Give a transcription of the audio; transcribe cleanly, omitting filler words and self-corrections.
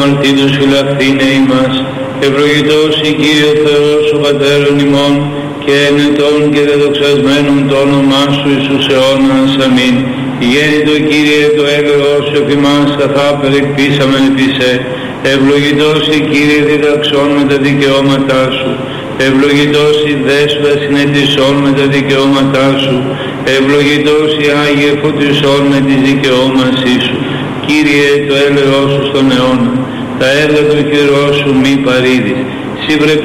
Μαρτύρους φυλαχθήνε ημάς, ευλογητός η Κύριε Θεός ο Πατέρων ημών, και ενετών και δεδοξασμένων το όνομά Σου εις τους αιώνας. Αμήν. Γέννητο Κύριε το έλεος σου επί μας καθά περιπίσαμεν επί σε. Ευλογητός η Κύριε διδαξών με τα δικαιώματά Σου. Ευλογητός η δέσποτα συνετησών με τα δικαιώματά Σου. Ευλογητός η Άγιε φωτισών με τις δικαιώμασή Σου. Κύριε το έλεος Σου στον αιώνα, τα έργα του χειρός Σου μη παρήδεις.